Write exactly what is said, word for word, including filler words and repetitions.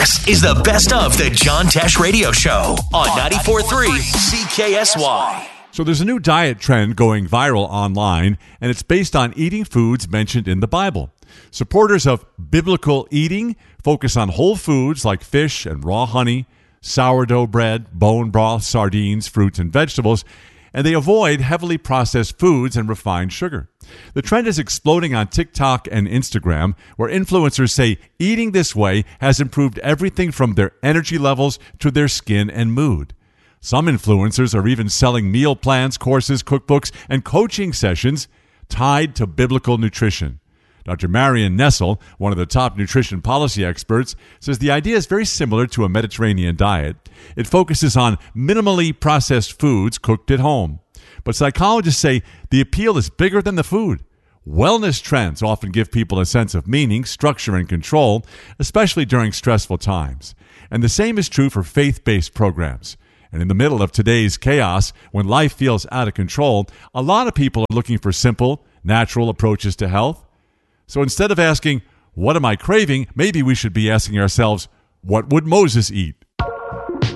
This is the best of the John Tesh Radio Show on ninety-four point three C K S Y. So there's a new diet trend going viral online, and it's based on eating foods mentioned in the Bible. Supporters of biblical eating focus on whole foods like fish and raw honey, sourdough bread, bone broth, sardines, fruits, and vegetables, and they avoid heavily processed foods and refined sugar. The trend is exploding on TikTok and Instagram, where influencers say eating this way has improved everything from their energy levels to their skin and mood. Some influencers are even selling meal plans, courses, cookbooks, and coaching sessions tied to biblical nutrition. Doctor Marion Nestle, one of the top nutrition policy experts, says the idea is very similar to a Mediterranean diet. It focuses on minimally processed foods cooked at home. But psychologists say the appeal is bigger than the food. Wellness trends often give people a sense of meaning, structure, and control, especially during stressful times. And the same is true for faith-based programs. And in the middle of today's chaos, when life feels out of control, a lot of people are looking for simple, natural approaches to health. So instead of asking, what am I craving? Maybe we should be asking ourselves, what would Moses eat?